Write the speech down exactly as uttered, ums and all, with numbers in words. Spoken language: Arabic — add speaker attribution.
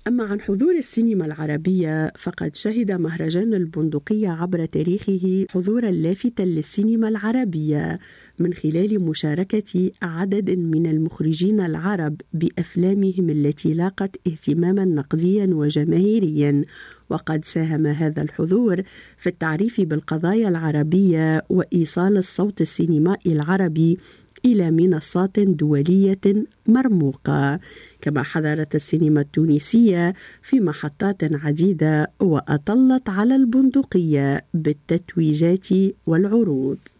Speaker 1: أما عن حضور السينما العربية فقد شهد مهرجان البندقية عبر تاريخه حضورا لافتا للسينما العربية من خلال مشاركة عدد من المخرجين العرب بأفلامهم التي لاقت اهتماما نقديا وجماهيريا. وقد ساهم هذا الحضور في التعريف بالقضايا العربية وإيصال الصوت السينمائي العربي إلى منصات دولية مرموقة. كما حضرت السينما التونسية في محطات عديدة وأطلت على البندقية بالتتويجات والعروض.